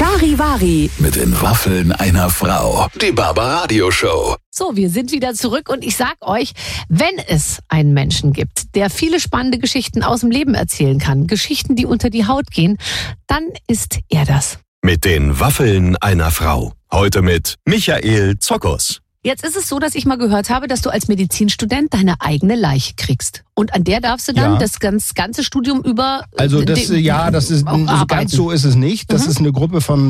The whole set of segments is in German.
Charivari mit den Waffeln einer Frau. Die Barbaradio-Show. So, wir sind wieder zurück und ich sag euch, wenn es einen Menschen gibt, der viele spannende Geschichten aus dem Leben erzählen kann, Geschichten, die unter die Haut gehen, dann ist er das. Mit den Waffeln einer Frau. Heute mit Michael Zokos. Jetzt ist es so, dass ich mal gehört habe, dass du als Medizinstudent deine eigene Leiche kriegst. Und an der darfst du dann das ganze Studium über... Also das ist ganz so ist es nicht. Das ist eine Gruppe von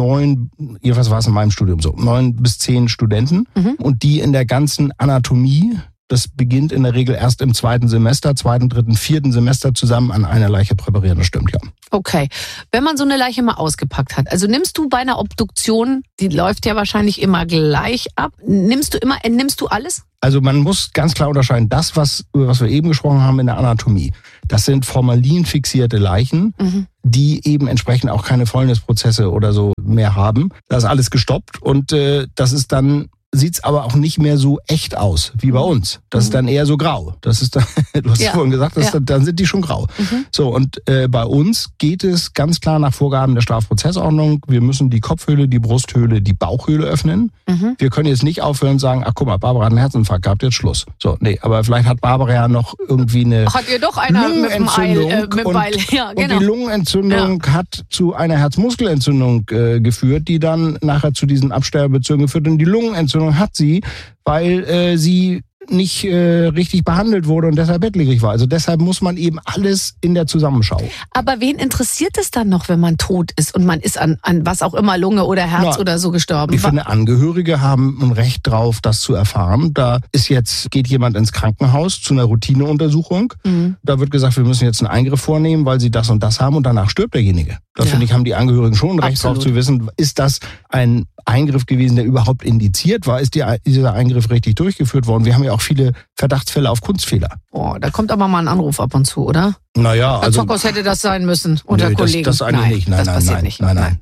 9, jedenfalls war es in meinem Studium so, 9 bis 10 Studenten. Und die in der ganzen Anatomie, das beginnt in der Regel erst im 2. Semester, 2., 3., 4. Semester zusammen an einer Leiche präparieren. Das stimmt, ja. Okay. Wenn man so eine Leiche mal ausgepackt hat, also nimmst du bei einer Obduktion, die läuft ja wahrscheinlich immer gleich ab, entnimmst du alles? Also man muss ganz klar unterscheiden, das, über was wir eben gesprochen haben in der Anatomie, das sind formalinfixierte Leichen, die eben entsprechend auch keine Fäulnisprozesse oder so mehr haben. Das ist alles gestoppt und das ist dann... sieht's aber auch nicht mehr so echt aus wie bei uns. Das ist dann eher so grau. Das ist dann, du hast vorhin gesagt, dann sind die schon grau. So, und bei uns geht es ganz klar nach Vorgaben der Strafprozessordnung. Wir müssen die Kopfhöhle, die Brusthöhle, die Bauchhöhle öffnen. Wir können jetzt nicht aufhören und sagen, ach guck mal, Barbara hat einen Herzinfarkt gehabt, jetzt Schluss. So, nee, aber vielleicht hat Barbara ja noch irgendwie eine hat ihr doch einer Lungenentzündung mit dem Beil. Ja, genau. Und die Lungenentzündung hat zu einer Herzmuskelentzündung geführt, die dann nachher zu diesen Absterbebezügen geführt. Und die Lungenentzündung hat sie, weil sie nicht richtig behandelt wurde und deshalb bettlägerig war. Also deshalb muss man eben alles in der Zusammenschau. Aber wen interessiert es dann noch, wenn man tot ist und man ist an was auch immer, Lunge oder Herz oder so gestorben? Ich finde, Angehörige haben ein Recht drauf, das zu erfahren. Geht jemand ins Krankenhaus zu einer Routineuntersuchung. Da wird gesagt, wir müssen jetzt einen Eingriff vornehmen, weil sie das und das haben und danach stirbt derjenige. Da finde ich, haben die Angehörigen schon ein Recht drauf zu wissen, ist das ein Eingriff gewesen, der überhaupt indiziert war? Ist dieser Eingriff richtig durchgeführt worden? Wir haben ja auch viele Verdachtsfälle auf Kunstfehler. Oh, da kommt aber mal ein Anruf ab und zu, oder? Naja, Herr Zokos hätte das sein müssen unter Kollegen. Das eigentlich nicht. Nein.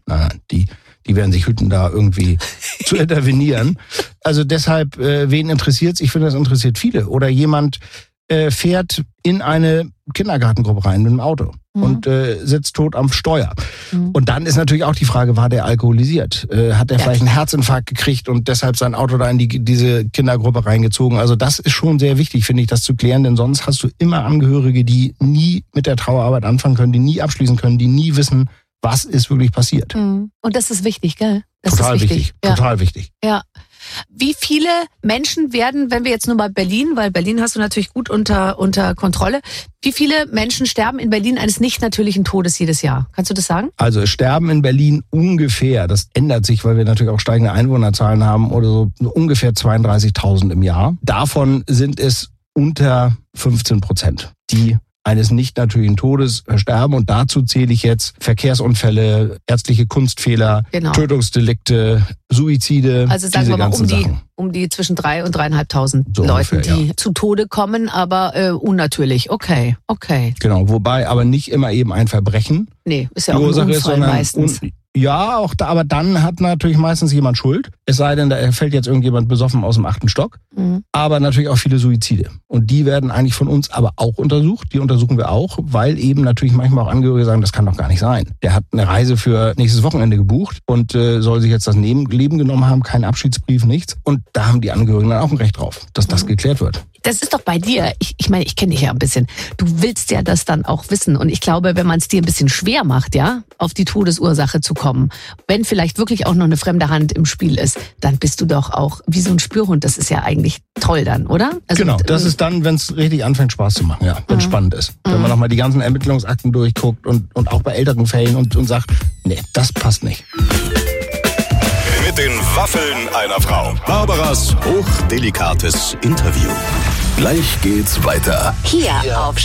Die werden sich hüten, da irgendwie zu intervenieren. Also deshalb, wen interessiert's? Ich finde, das interessiert viele. Oder jemand fährt in eine Kindergartengruppe rein mit dem Auto und sitzt tot am Steuer. Und dann ist natürlich auch die Frage, war der alkoholisiert? Hat der vielleicht einen Herzinfarkt gekriegt und deshalb sein Auto da in diese Kindergruppe reingezogen? Also das ist schon sehr wichtig, finde ich, das zu klären, denn sonst hast du immer Angehörige, die nie mit der Trauerarbeit anfangen können, die nie abschließen können, die nie wissen, was ist wirklich passiert. Und das ist wichtig, gell? Total wichtig. Ja. Wie viele Menschen werden, wenn wir jetzt nur bei Berlin, weil Berlin hast du natürlich gut unter Kontrolle, wie viele Menschen sterben in Berlin eines nicht natürlichen Todes jedes Jahr? Kannst du das sagen? Also es sterben in Berlin ungefähr, das ändert sich, weil wir natürlich auch steigende Einwohnerzahlen haben, oder so ungefähr 32.000 im Jahr. Davon sind es unter 15%, die eines nicht natürlichen Todes sterben. Und dazu zähle ich jetzt Verkehrsunfälle, ärztliche Kunstfehler, Tötungsdelikte, Suizide. Also sagen wir mal um die zwischen 3.000 und 3.500 so Leuten, ungefähr, die zu Tode kommen, aber unnatürlich. Okay. Genau, wobei aber nicht immer eben ein Verbrechen. Nee, ist ja auch ein Unfall meistens. Ja, auch da, aber dann hat natürlich meistens jemand Schuld. Es sei denn, da fällt jetzt irgendjemand besoffen aus dem 8. Stock. Aber natürlich auch viele Suizide. Und die werden eigentlich von uns aber auch untersucht. Die untersuchen wir auch, weil eben natürlich manchmal auch Angehörige sagen, das kann doch gar nicht sein. Der hat eine Reise für nächstes Wochenende gebucht und soll sich jetzt das Leben genommen haben, kein Abschiedsbrief, nichts. Und da haben die Angehörigen dann auch ein Recht drauf, dass das geklärt wird. Das ist doch bei dir, ich meine, ich kenne dich ja ein bisschen, du willst ja das dann auch wissen. Und ich glaube, wenn man es dir ein bisschen schwer macht, ja, auf die Todesursache zu kommen, wenn vielleicht wirklich auch noch eine fremde Hand im Spiel ist, dann bist du doch auch wie so ein Spürhund. Das ist ja eigentlich toll dann, oder? Also, genau, das ist dann, wenn es richtig anfängt Spaß zu machen, ja, wenn es spannend ist. Wenn man nochmal die ganzen Ermittlungsakten durchguckt und auch bei älteren Fällen und sagt, nee, das passt nicht. Mit den Waffeln einer Frau. Barbaras hochdelikates Interview. Gleich geht's weiter. Hier auf